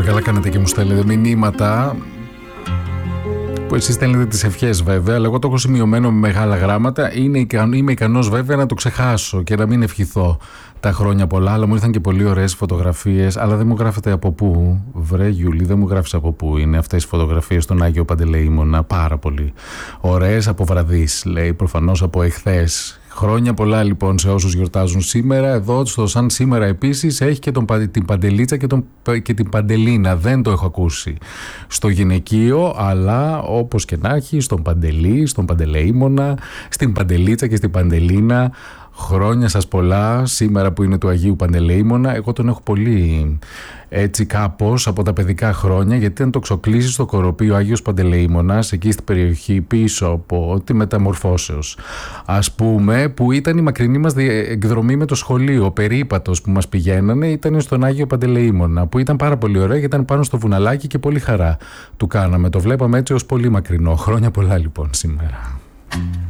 Καλά κάνετε και μου στέλνετε μηνύματα που εσείς στέλνετε τις ευχές βέβαια, αλλά εγώ το έχω σημειωμένο με μεγάλα γράμματα. Είμαι ικανός βέβαια να το ξεχάσω και να μην ευχηθώ τα χρόνια πολλά, αλλά μου ήρθαν και πολύ ωραίες φωτογραφίες. Αλλά δεν μου γράφετε από πού. Βρε Γιούλη, δεν μου γράφεις από πού είναι αυτές οι φωτογραφίες στον Άγιο Παντελεήμονα. Πάρα πολύ ωραίες, από βραδείς, λέει, προφανώς από εχθές. Χρόνια πολλά λοιπόν σε όσους γιορτάζουν σήμερα. Εδώ στο Σαν Σήμερα επίσης έχει και την Παντελίτσα και την Παντελίνα. Δεν το έχω ακούσει στο γυναικείο, αλλά όπως και να έχει, στον Παντελή, στον Παντελεήμονα, στην Παντελίτσα και στην Παντελίνα. Χρόνια σας πολλά σήμερα που είναι του Αγίου Παντελεήμονα. Εγώ τον έχω πολύ έτσι κάπως από τα παιδικά χρόνια, γιατί αν το ξοκλήσει στο Κοροπή ο Άγιος Παντελεήμονας, εκεί στην περιοχή πίσω από τη Μεταμορφώσεως, ας πούμε, που ήταν η μακρινή μας εκδρομή με το σχολείο, ο περίπατος που μας πηγαίνανε ήταν στον Άγιο Παντελεήμονα, που ήταν πάρα πολύ ωραία γιατί ήταν πάνω στο βουναλάκι και πολύ χαρά του κάναμε. Το βλέπαμε έτσι ως πολύ μακρινό. Χρόνια πολλά λοιπόν σήμερα.